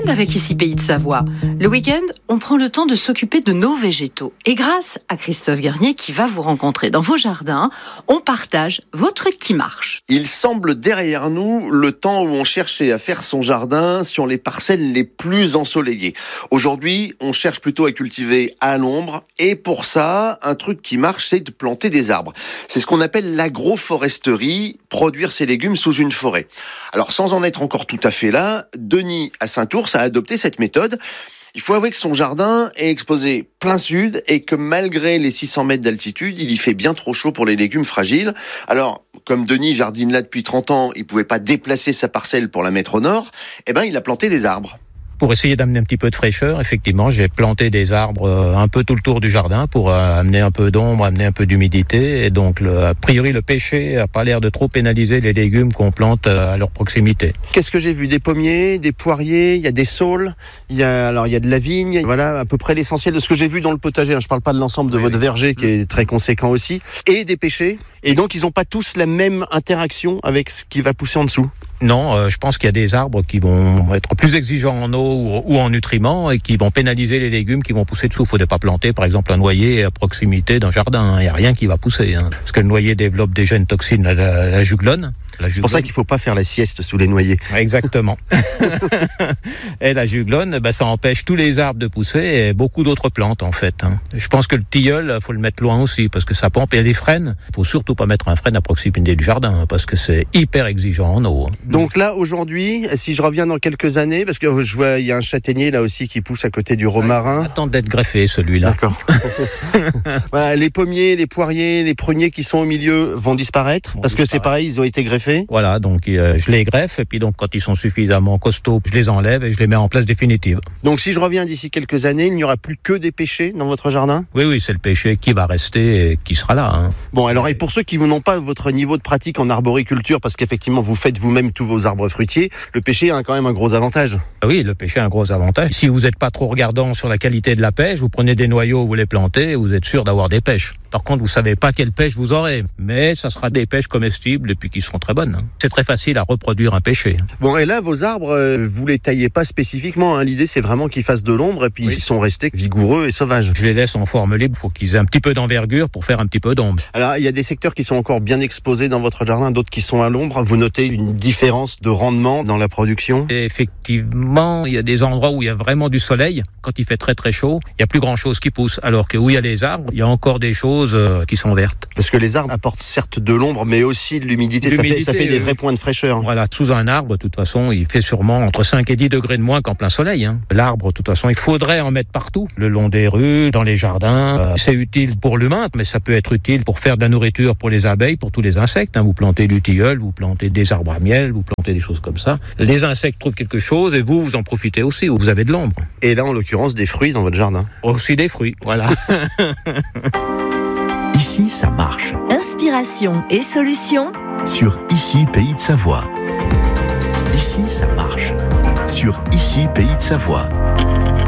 week-end avec Ici Pays de Savoie. Le week-end, on prend le temps de s'occuper de nos végétaux. Et grâce à Christophe Garnier qui va vous rencontrer dans vos jardins, on partage vos trucs qui marchent. Il semble derrière nous le temps où on cherchait à faire son jardin sur les parcelles les plus ensoleillées. Aujourd'hui, on cherche plutôt à cultiver à l'ombre. Et pour ça, un truc qui marche, c'est de planter des arbres. C'est ce qu'on appelle l'agroforesterie, produire ses légumes sous une forêt. Alors sans en être encore tout à fait là, Denis à Saint-Ours a adopté cette méthode. Il faut avouer que son jardin est exposé plein sud et que malgré les 600 mètres d'altitude, il y fait bien trop chaud pour les légumes fragiles. Alors, comme Denis jardine là depuis 30 ans, il pouvait pas déplacer sa parcelle pour la mettre au nord, il a planté des arbres. Pour essayer d'amener un petit peu de fraîcheur, effectivement, j'ai planté des arbres un peu tout le tour du jardin pour amener un peu d'ombre, amener un peu d'humidité. Et donc, a priori, le pêcher n'a pas l'air de trop pénaliser les légumes qu'on plante à leur proximité. Qu'est-ce que j'ai vu? Des pommiers, des poiriers, il y a des saules, il y a de la vigne. Voilà à peu près l'essentiel de ce que j'ai vu dans le potager. Je parle pas de l'ensemble de votre verger qui est très conséquent aussi. Et des pêchers. Et donc, ils n'ont pas tous la même interaction avec ce qui va pousser en dessous. Non, je pense qu'il y a des arbres qui vont être plus exigeants en eau ou en nutriments et qui vont pénaliser les légumes qui vont pousser dessous. Il ne faut pas planter, par exemple, un noyer à proximité d'un jardin. Il n'y a rien qui va pousser. Parce que le noyer développe des gènes toxines, la juglone. C'est pour ça qu'il ne faut pas faire la sieste sous les noyers. Exactement. Et la juglone, ça empêche tous les arbres de pousser et beaucoup d'autres plantes, en fait. Je pense que le tilleul, il faut le mettre loin aussi parce que ça pompe. Et les frênes, il ne faut surtout pas mettre un frêne à proximité du jardin parce que c'est hyper exigeant en eau. Donc là, aujourd'hui, si je reviens dans quelques années, parce que je vois, il y a un châtaignier là aussi qui pousse à côté du romarin. Attends d'être greffé, celui-là. D'accord. Voilà, les pommiers, les poiriers, les pruniers qui sont au milieu vont disparaître parce que c'est pareil, ils ont été greffés. Voilà, donc je les greffe et puis donc quand ils sont suffisamment costauds, je les enlève et je les mets en place définitive. Donc si je reviens d'ici quelques années, il n'y aura plus que des pêchers dans votre jardin? Oui, c'est le pêcher qui va rester et qui sera là. Bon, alors et pour ceux qui n'ont pas votre niveau de pratique en arboriculture, parce qu'effectivement vous faites vous-même tous vos arbres fruitiers, le pêcher a quand même un gros avantage. Oui, le pêcher a un gros avantage. Si vous n'êtes pas trop regardant sur la qualité de la pêche, vous prenez des noyaux, vous les plantez, vous êtes sûr d'avoir des pêches. Par contre, vous savez pas quelle pêche vous aurez, mais ça sera des pêches comestibles et puis qui seront très bonnes. C'est très facile à reproduire un pêcher. Bon, et là, vos arbres, vous les taillez pas spécifiquement. L'idée, c'est vraiment qu'ils fassent de l'ombre et puis ils sont restés vigoureux et sauvages. Je les laisse en forme libre. Il faut qu'ils aient un petit peu d'envergure pour faire un petit peu d'ombre. Alors, il y a des secteurs qui sont encore bien exposés dans votre jardin, d'autres qui sont à l'ombre. Vous notez une différence de rendement dans la production? Et effectivement, il y a des endroits où il y a vraiment du soleil. Quand il fait très très chaud, il n'y a plus grand chose qui pousse. Alors que où il y a les arbres, il y a encore des choses qui sont vertes. Parce que les arbres apportent certes de l'ombre, mais aussi de l'humidité. Ça fait des vrais points de fraîcheur. Voilà, sous un arbre, de toute façon, il fait sûrement entre 5 et 10 degrés de moins qu'en plein soleil. L'arbre, de toute façon, il faudrait en mettre partout. Le long des rues, dans les jardins. C'est utile pour l'humain, mais ça peut être utile pour faire de la nourriture pour les abeilles, pour tous les insectes. Vous plantez du tilleul, vous plantez des arbres à miel, vous plantez des choses comme ça. Les insectes trouvent quelque chose et vous en profitez aussi. Vous avez de l'ombre. Et là, en l'occurrence, des fruits dans votre jardin. Aussi des fruits, voilà. Ici, ça marche. Inspiration et solutions sur Ici, Pays de Savoie. Ici, ça marche. Sur Ici, Pays de Savoie.